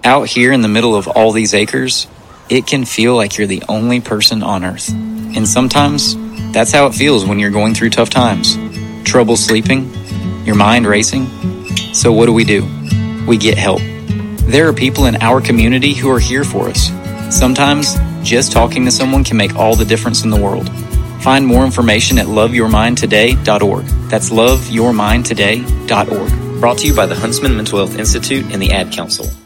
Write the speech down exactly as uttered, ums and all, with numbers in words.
Out here in the middle of all these acres, it can feel like you're the only person on earth. And sometimes, that's how it feels when you're going through tough times. Trouble sleeping, your mind racing. So what do we do? We get help. There are people in our community who are here for us. Sometimes, just talking to someone can make all the difference in the world. Find more information at love your mind today dot org. That's love your mind today dot org. Brought to you by the Huntsman Mental Health Institute and the Ad Council.